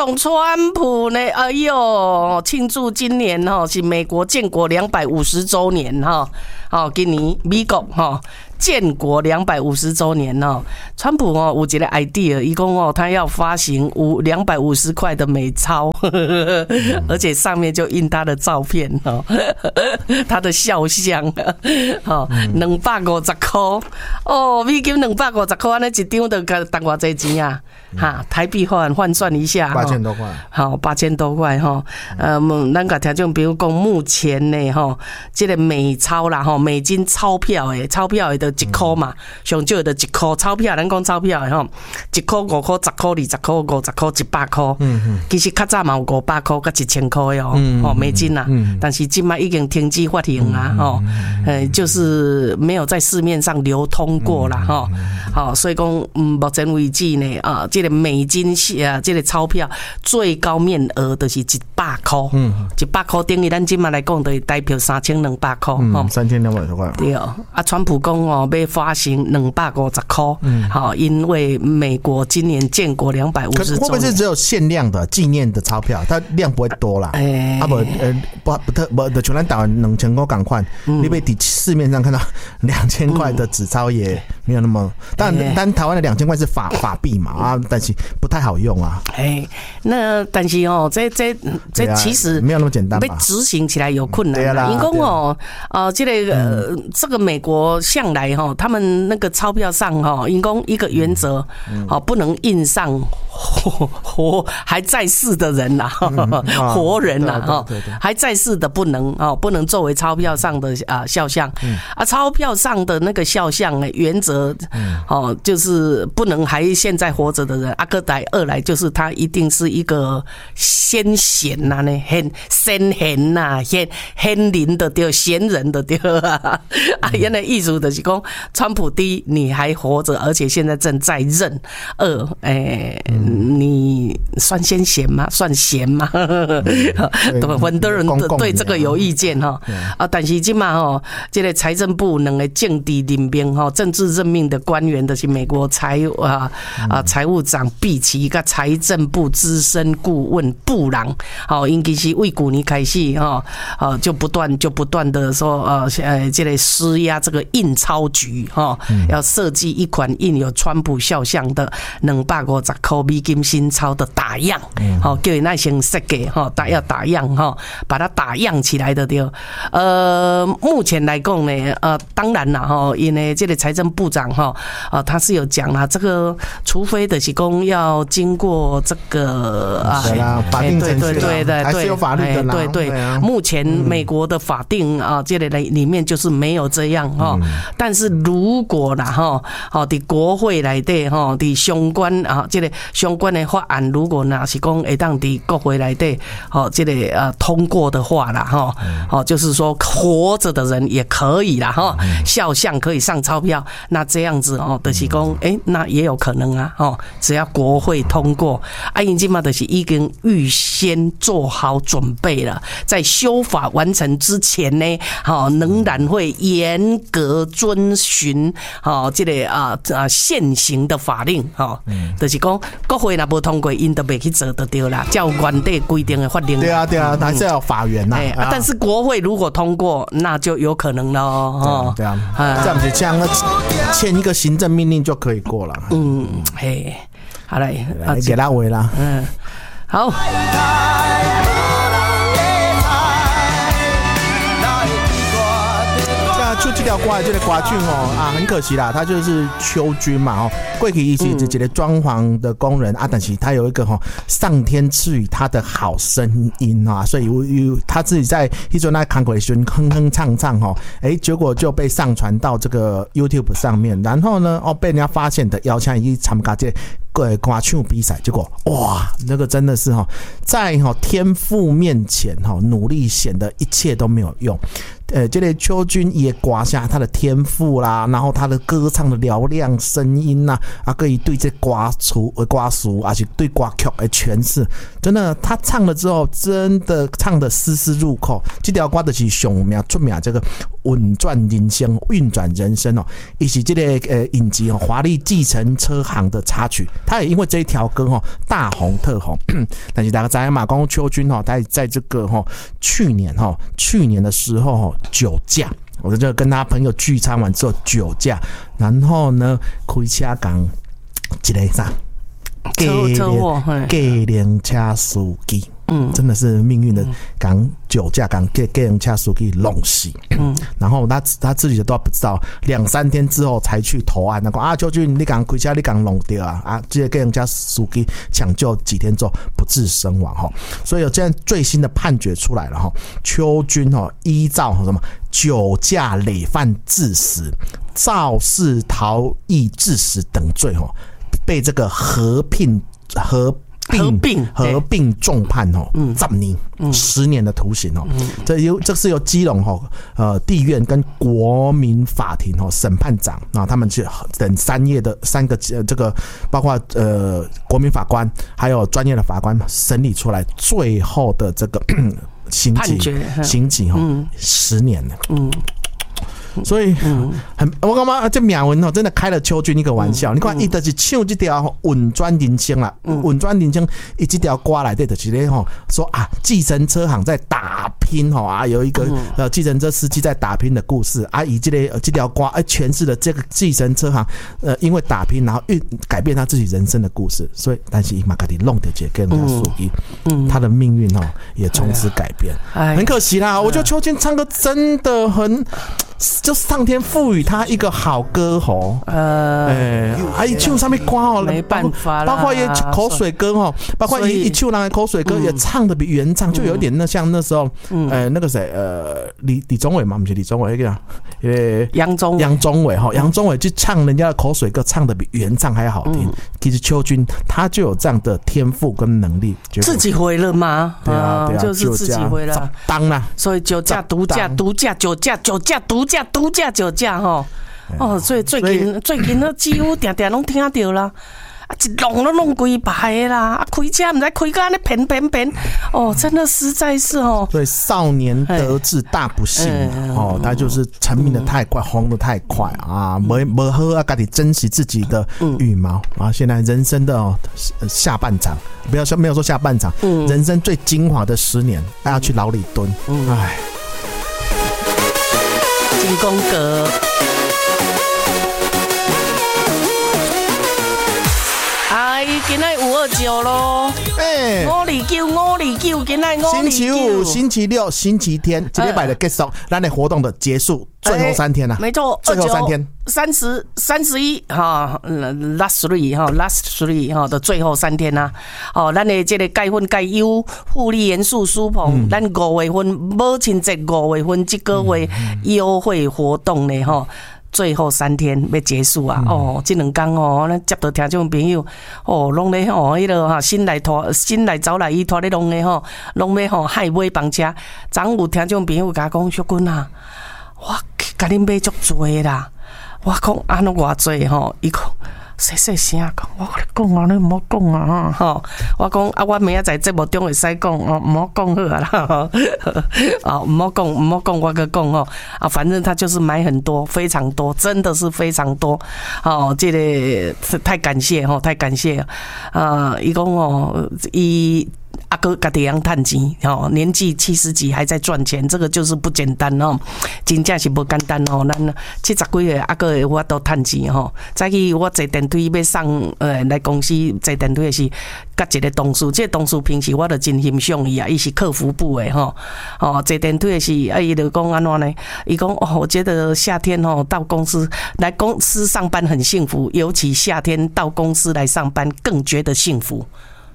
统川普呢，哎呦，庆祝今年是美国建国250周年今年美国建国250周年川普有一个 idea， 他说他要发行250块的美钞，而且上面就印他的照片他的肖像250块美金250块，那一张就值多少钱啊？台币换算一下 ，8000多块， 好，8000多块咱甲听众比如讲，目前呢这个美钞啦美金钞票的1块嘛，上少的1块钞票，咱讲钞票的1块5块10块20块50块100块，其实较早嘛有500块甲1000块的美金啦，但是现在已经停止发行啦就是没有在市面上流通过啦所以讲目前为止呢这个美金这个钞票最高面额就是100块，100块等于咱今嘛来讲，就是代表3200块 ，3200多块。 对川普讲要发行250块，因为美国今年建国250周年。 可是会不会是只有限量的纪念的钞票？它量不会多啦。不，就像咱台湾2000块港款，你被市面上看到2000块的纸钞也没有那么。但台湾的2000块是法币嘛但是不太好用啊。 那但是这其实没有那么简单吧， 被执行起来有困难。因为这个美国向来他们那个钞票上因为一个原则不能印上还在世的人啦，活人啦还在世的不能作为钞票上的肖像钞票上的那个肖像呢，原则就是不能还现在活着的人，二来就是他一定是一个先贤先贤先灵的对，贤人的对原来意思就是说，川普第一你还活着，而且现在正在任；你算先贤吗？算贤吗？很多人对这个有意见但是现在这个财政部两个政治任命政治任命的官员，就是美国财务长毕奇跟财政部资深顾问布朗，因其实为去年开始就不断的说这个施压这个印钞局要设计一款印有川普肖像的250块美金新钞的打样，叫他先设计要打样把它打样起来的对。目前来讲呢当然啦因为这个财政部长他是有讲啦，这个除非的是说要经过这个法定程序对还是有法律的啦。 对目前美国的法定这个里面就是没有这样但是如果啦在国会内底在相关这个相关的法案，如果那是说会当在国会内底这个通过的话啦就是说活着的人也可以啦肖像可以上钞票，那这样子就是说那也有可能只要国会通过因现在就是已经预先做好准备了，在修法完成之前呢仍然会严格遵循这个现行的法令就是说国会若无通过，因就袂去做就对啦，照原底规定的法令。 对啊，还是要法源呐。 但是国会如果通过，那就有可能了对啊，这样子签一个行政命令就可以过了。 好嘞， 给他围啦。 好。 出这条歌的这个歌曲很可惜啦，他就是邱军嘛过去一直一个装潢的工人但是他有一个上天赐予他的好声音所以他自己在一阵那看过的时候哼哼唱结果就被上传到这个 YouTube 上面，然后呢被人家发现的邀请他参加这个歌唱比赛，结果哇，那个真的是在天赋面前努力显得一切都没有用。 这个邱军也刮下他的天赋啦，然后他的歌唱的嘹亮声音呐，可以对这歌词而且对歌曲的诠释，真的他唱了之后，真的唱的丝丝入口。这条歌就是上名出名这个运转人生哦，以及这个影集哦《华丽计程车行》的插曲，他也因为这一条歌哦大红特红。但是大家知道嘛，讲邱军哦，在这个去年的时候酒驾，我就跟他朋友聚餐完之后酒驾，然后呢开车讲一个啥车祸， 计程车司机。真的是命运的港酒驾港给人家司机弄死。然后他自己都不知道，2-3天之后才去投案。那个邱军你讲开车你讲弄掉这个给人家司机抢救几天之后不治身亡所以有这样最新的判决出来了邱军依照什么酒驾累犯致死、肇事逃逸致死等罪被这个合并重判10年10年的徒刑这是由基隆地院跟国民法庭审判长他们等3个这个包括国民法官还有专业的法官审理出来最后的这个刑期10年了。所以我感觉这苗文真的开了邱军一个玩笑。你看他就是唱这条稳转人生啦，稳转人生他这条歌里面就是咧说计程车行在打拼有一个计程车司机在打拼的故事以这条歌诠释了这个计程车行因为打拼然后改变他自己人生的故事。所以但是他自己弄到这个人家属于他的命运也从此改变，很可惜啦。我觉得邱军唱歌真的很就上天赋予他一个好歌喉，唱上面歌没办法啦， 包括也口水歌包括一唱人的口水歌也唱的比原唱就有点像那时候那个谁李宗伟嘛，不是李宗伟那个杨宗纬杨宗纬去唱人家的口水歌唱的比原唱还好听。其实邱军他就有这样的天赋跟能力， 自己回了吗？ 对啊， 就是自己回了， 当啦。所以酒驾、毒驾、毒驾、酒驾、酒驾、毒驾、毒驾、酒驾所以最近呢几乎常常拢听到啦。一弄都弄规排啦，开车不知开到那偏，真的实在是对，少年得志大不幸他就是成名的太快，红的太快没好自己珍惜自己的羽毛现在人生的下半场，没有说下半场，人生最精华的10年，要去牢里蹲， 金公阁。今天529咯，529，今天529， 星期5、星期6、星期天，这礼拜的结束，咱的活动的结束，最后3天了， 没错， 最后3天 ，30、31last three 的最后3天咱的这个介婚介优妇丽严肃书棚，咱5月份母亲节5月份这个月优惠活动呢最后3天要结束这2天咱接到听众朋友拢咧迄个新来走来伊拖咧拢咧拢要海买房车。昨有听众朋友甲讲小君我甲恁买足多啦，我讲安怎偌多伊讲细声讲，我跟你讲你唔好讲我讲我明仔载节目中会使讲唔好讲好啦唔好讲我个讲反正他就是买很多，非常多，真的是非常多这个太感谢太感谢伊讲伊阿哥家己样赚钱年纪70几还在赚钱，这个就是不简单真正是不简单咱70几岁阿哥有法度赚钱早起我坐电梯要上来公司坐电梯的是甲一个同事，这个同事平时我就真欣赏伊伊是客服部的坐电梯的是伊就讲安怎呢？伊讲我觉得夏天到公司来公司上班很幸福，尤其夏天到公司来上班更觉得幸福。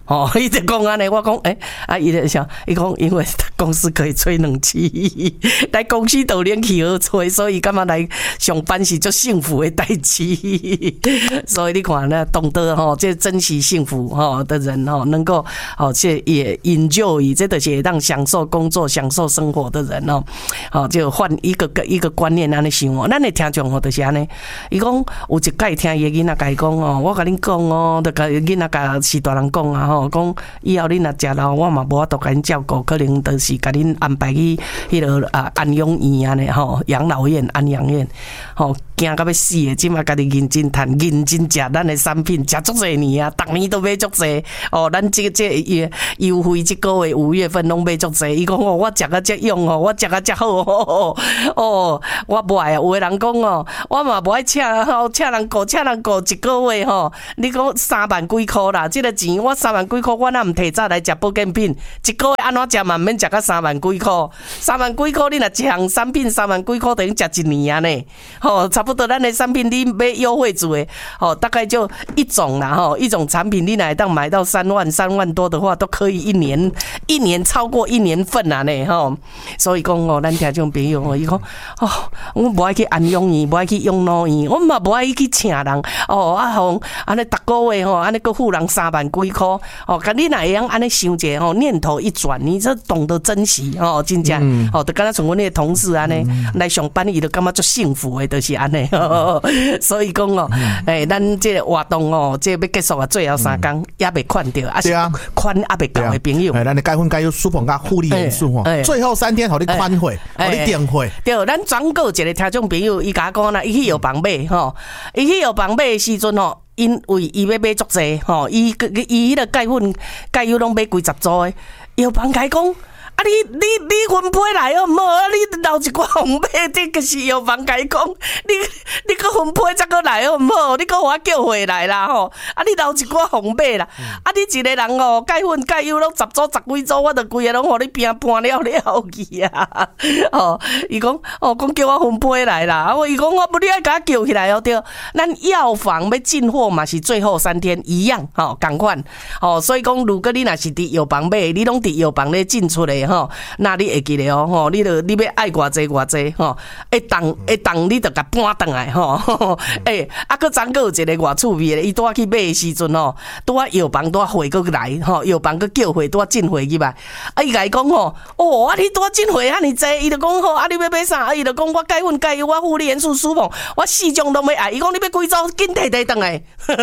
伊就讲安尼，我讲伊就想，伊讲因为公司可以吹冷气，来公司都冷气好吹，所以感觉来上班是足幸福的代志。所以你看呢，懂得这珍惜幸福的人能够这也 enjoy， 这就是会当享受工作、享受生活的人就换一个观念安尼想咱的听众就是安尼，伊讲有一届听伊的囡仔甲伊讲我甲恁讲就甲囡仔甲是大人讲讲以后恁若食老，我嘛无法度甲恁照顾，可能就是甲恁安排去迄个安养院安尼养老院、安养院惊到要死的，即马家己认真赚、认真食咱的产品，食足侪年啊，逐年都买足侪咱这优惠即个月5月份拢买足侪。伊讲我食啊遮用我食啊遮好我无爱。有的人讲我嘛无爱请人雇一个月你讲3万几箍啦，这个钱我3万几箍，我哪毋提早来食保健品，一个月安怎食嘛免食到3万几箍，3万几箍你若一项产品3万几箍等于食一年啊呢差不多咱的产品你买优惠组的大概就一种啦一种产品你若会当买到3万多的话，都可以一年超过1年份啊呢所以讲咱听众朋友伊讲我无爱去安养院，无爱去养老院，我嘛无爱去请人安尼逐个月安尼个付人3万几箍甲你若会样安尼想一下念头一转，你这懂得珍惜真正就敢若像阮那个同事安尼来上班，伊就感觉足幸福的，就是安尼所以讲咱这个活动这要结束最后3天也未款着，是款也未到的朋友， 咱的该分该有书棚甲护理元素最后3天互你款会，互你点会。对， 咱转告一个听众朋友，伊甲我讲啦，伊去药房买伊去药房买的时阵因为伊要买足济伊迄个钙粉钙油拢买几十组的，药房甲伊讲你分配来好唔好？你留一寡红买，这个是药房甲伊讲，你搁分配再搁来好唔好？你搁我叫回来啦你留一寡红买啦，你一个人钙粉钙油拢10组10几组，我著规个拢互你拼搬了去啊伊讲讲叫我分配来啦，伊讲我不你爱甲我叫起来对，咱药房要进货嘛是最后3天一样同款所以讲如果你若是伫药房买，你拢伫药房咧进出的那你会记得你要爱偌济会当你就甲搬转来搁昨个有一个偌趣味的，伊拄去买的时阵拄药房拄货搁来药房搁叫货拄进货去吧，伊甲伊讲你拄进货遐尼济，伊就讲你要买啥？伊就讲我钙粉钙油我护理元素舒服，我4种都要爱。伊讲你要几组紧摕转来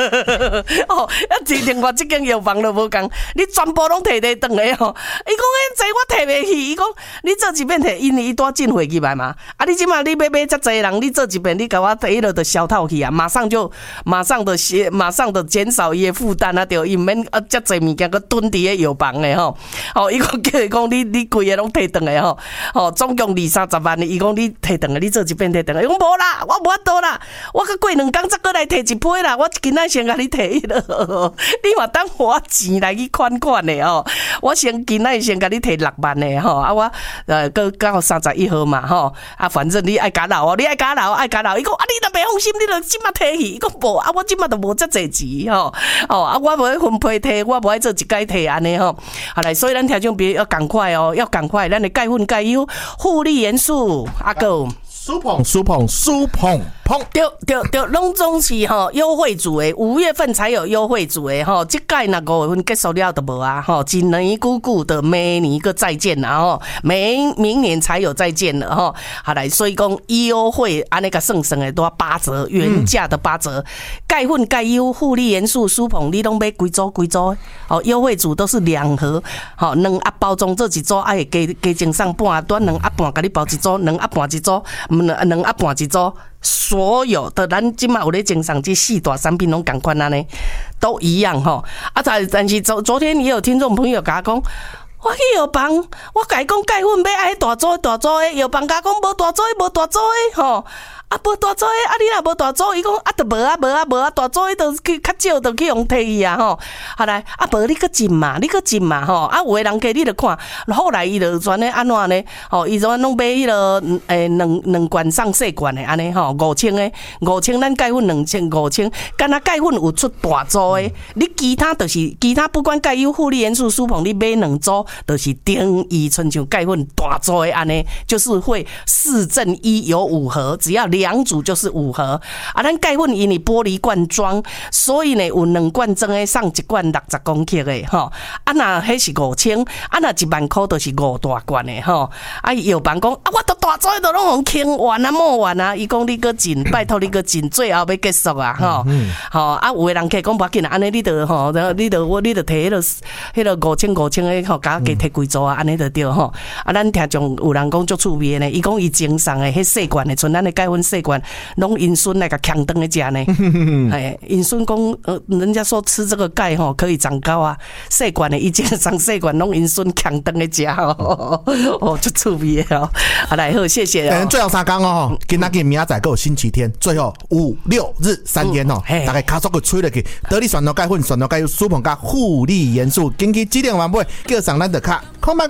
另外这间药房都无共，你全部拢摕转来伊讲迄济我摕袂起，伊讲你做一遍摕，因为伊带进货去来嘛。你即马你要买遮济人，你做一遍，你甲我摕迄落就消套去啊，马上的减少伊的负担啊，对，伊免遮济物件搁囤伫个药房诶伊讲叫伊讲你规个拢摕转来总共20-30万的，伊讲你摕转来，你做一遍摕转来，伊讲无啦，我无法度啦，我搁过2工再过来摕一批啦，我今仔先甲你摕迄落，你嘛当花钱来去款的我今仔先甲你摕6万的我搁到31号嘛反正你爱加留你爱加留，伊讲你若袂放心，你就即马摕去，伊讲无我即马都无遮济钱我无爱分配摕，我无爱做一届摕安尼好来，所以咱听众朋友要赶快要赶快，咱的钙粉钙油护理元素个舒捧， 对，拢总是优惠组的，5月份才有优惠组的这届那5月份结束了都无啊一年姑姑的每年个再见啦明年才有再见了好来，所以讲优惠安尼个算的都要8折，原价的8折。钙粉钙油护理元素舒捧，你拢买几组优惠组都是2盒2盒包装做一组，爱加精上半段2盒半，甲你包一组2盒半一组，2盒半一组。所有的咱今嘛有咧经商这4大产品拢同款安尼，都一样但是昨天也有听众朋友甲我讲，我去药房，我甲伊讲钙粉要爱大组的，药房甲我讲无大组的啊，无大组的，啊，你若无大组，伊讲啊，都无啊，大组的都去较少，都去用摕去啊吼。后来啊，无你去浸嘛吼。啊，有的人家你著看，后来伊就转咧安怎呢？吼，伊就拢买迄个两罐上细罐的安尼吼，5000的，5000咱钙粉2500，干那钙粉有出大组的，你其他不管钙优、负离元素、苏硼，你买2组，就是等于亲像钙粉大组的安尼，就是会4正1有5盒，只要2组就是5盒。啊，咱钙粉因为玻璃罐装，所以呢有2罐装的送1罐60公克的吼。啊，那迄是5000，啊那10000块就是5大罐的吼。啊，药房讲啊，我都大组都拢用清完啊、抹完啊，伊讲你搁进，拜托你搁进，最后要结束啊吼。吼啊，有的人客讲无要紧啊，安尼你著吼，你著摕迄个5000的吼，加摕几组啊，安尼著对吼。啊，咱听众有人讲足趣味呢，伊讲伊精送的迄细罐的，像咱的钙粉细罐，拢因孙来甲强灯的食呢。哎，因孙讲人家说吃这个钙吼可以长高啊，细罐的伊精送细罐，拢因孙强灯的食哦，哦，足趣味的哦。啊，来好，谢谢哦。 最后3天哦，今仔日明仔载还有星期天，最后5、6日3天哦，大概卡速个吹落去，得力选到钙粉、选到钙有苏硼加负离元素，经济质量完备，叫上咱的卡。